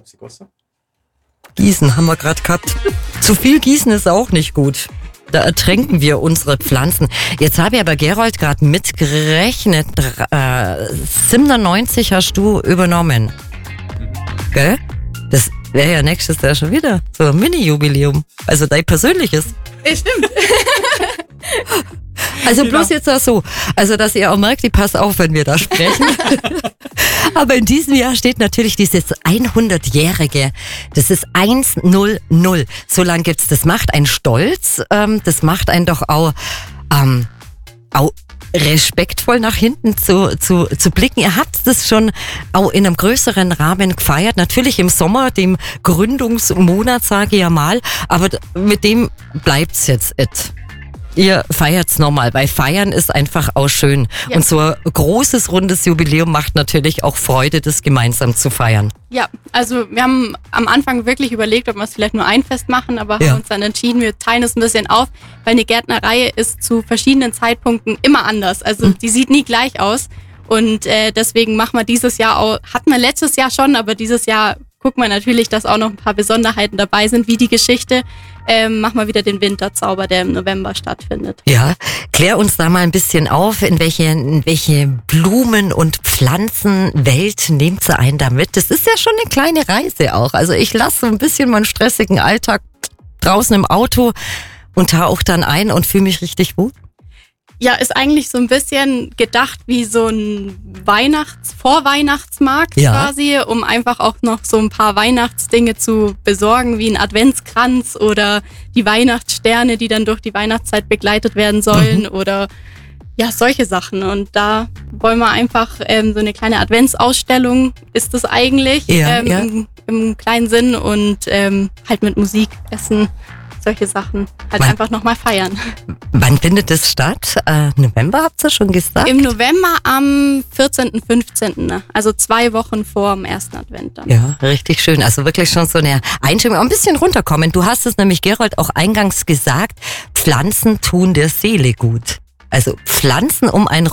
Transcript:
Gießen haben wir gerade gehabt. Zu viel Gießen ist auch nicht gut. Da ertränken wir unsere Pflanzen. Jetzt habe ich aber, Gerold, gerade mitgerechnet. 97 hast du übernommen. Gell? Das wäre ja nächstes Jahr schon wieder so ein Mini-Jubiläum. Also dein persönliches. Stimmt. Also bloß jetzt auch so. Also, dass ihr auch merkt, ich passe auf, wenn wir da sprechen. Aber in diesem Jahr steht natürlich dieses 100-jährige. Das ist 100. So lang gibt's. Das macht einen stolz. Das macht einen doch auch respektvoll nach hinten zu blicken. Ihr habt das schon auch in einem größeren Rahmen gefeiert. Natürlich im Sommer, dem Gründungsmonat, sage ich ja mal. Aber mit dem bleibt's jetzt. Ihr feiert's nochmal, weil Feiern ist einfach auch schön. Ja. Und so ein großes, rundes Jubiläum macht natürlich auch Freude, das gemeinsam zu feiern. Ja, also wir haben am Anfang wirklich überlegt, ob wir es vielleicht nur ein Fest machen, aber haben uns dann entschieden, wir teilen es ein bisschen auf, weil eine Gärtnerei ist zu verschiedenen Zeitpunkten immer anders. Also die sieht nie gleich aus. Und deswegen machen wir dieses Jahr auch, hatten wir letztes Jahr schon, aber dieses Jahr gucken wir natürlich, dass auch noch ein paar Besonderheiten dabei sind, wie die Geschichte. Machen wir wieder den Winterzauber, der im November stattfindet. Ja, klär uns da mal ein bisschen auf, in welche Blumen- und Pflanzenwelt nehmt ihr einen da mit? Das ist ja schon eine kleine Reise auch. Also ich lasse so ein bisschen meinen stressigen Alltag draußen im Auto und tauche dann ein und fühle mich richtig wohl. Ja, ist eigentlich so ein bisschen gedacht wie so ein Vorweihnachtsmarkt quasi, um einfach auch noch so ein paar Weihnachtsdinge zu besorgen, wie ein Adventskranz oder die Weihnachtssterne, die dann durch die Weihnachtszeit begleitet werden sollen oder ja, solche Sachen. Und da wollen wir einfach so eine kleine Adventsausstellung ist das eigentlich im kleinen Sinn und halt mit Musik, Essen, solche Sachen halt einfach nochmal feiern. Wann findet das statt? November habt ihr schon gesagt? Im November am 14., 15., also 2 Wochen vor dem ersten Advent dann. Ja, richtig schön. Also wirklich schon so eine Einstimmung. Ein bisschen runterkommen. Du hast es nämlich, Gerold, auch eingangs gesagt, Pflanzen tun der Seele gut. Also Pflanzen um einen